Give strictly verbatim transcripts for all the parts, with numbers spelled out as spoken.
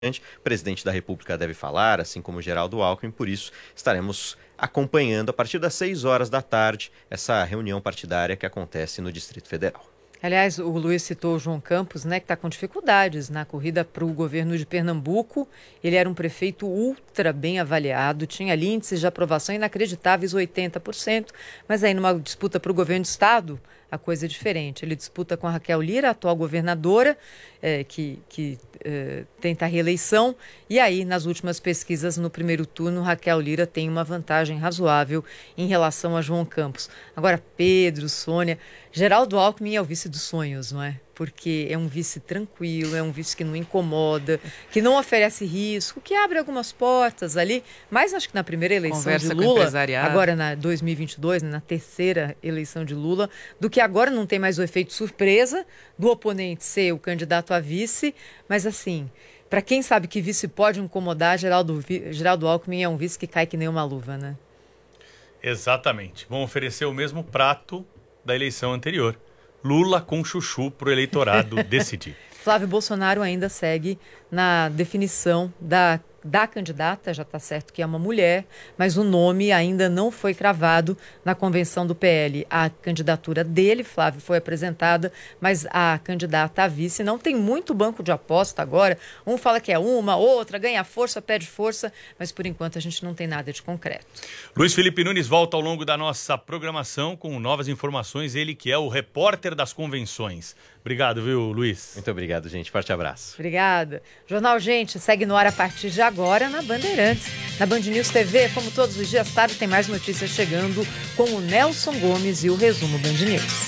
O presidente da República deve falar, assim como Geraldo Alckmin, por isso estaremos acompanhando a partir das seis horas da tarde essa reunião partidária que acontece no Distrito Federal. Aliás, o Luiz citou o João Campos, né, que está com dificuldades na corrida para o governo de Pernambuco. Ele era um prefeito ultra bem avaliado, tinha ali índices de aprovação inacreditáveis, oitenta por cento, mas aí numa disputa para o governo do estado, a coisa é diferente. Ele disputa com a Raquel Lira, a atual governadora, é, que, que é, tenta a reeleição. E aí, nas últimas pesquisas, no primeiro turno, Raquel Lira tem uma vantagem razoável em relação a João Campos. Agora, Pedro, Sônia, Geraldo Alckmin é o vice dos sonhos, não é? Porque é um vice tranquilo, é um vice que não incomoda, que não oferece risco, que abre algumas portas ali. Mas acho que na primeira eleição Conversa de com Lula, empresariado. agora na dois mil e vinte e dois, na terceira eleição de Lula, do que agora não tem mais o efeito surpresa do oponente ser o candidato a vice, mas assim, para quem sabe que vice pode incomodar, Geraldo, Geraldo Alckmin é um vice que cai que nem uma luva, né? Exatamente. Vão oferecer o mesmo prato da eleição anterior. Lula com chuchu para o eleitorado decidir. Flávio Bolsonaro ainda segue na definição da, da candidata, já está certo que é uma mulher, mas o nome ainda não foi cravado na convenção do P L. A candidatura dele, Flávio, foi apresentada, mas a candidata a vice não tem muito banco de aposta agora. Um fala que é uma, outra, ganha força, perde força, mas por enquanto a gente não tem nada de concreto. Luiz Felipe Nunes volta ao longo da nossa programação com novas informações, ele que é o repórter das convenções. Obrigado, viu, Luiz? Muito obrigado, gente. Forte abraço. Obrigada. Jornal Gente segue no ar a partir de agora na Bandeirantes. Na Band News T V, como todos os dias tarde, tem mais notícias chegando com o Nelson Gomes e o resumo Band News.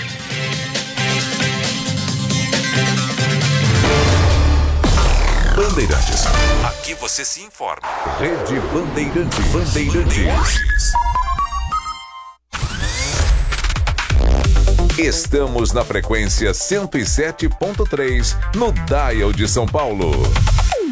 Bandeirantes. Aqui você se informa. Rede Bandeirantes. Bandeirantes. Estamos na frequência cento e sete ponto três no Dial de São Paulo.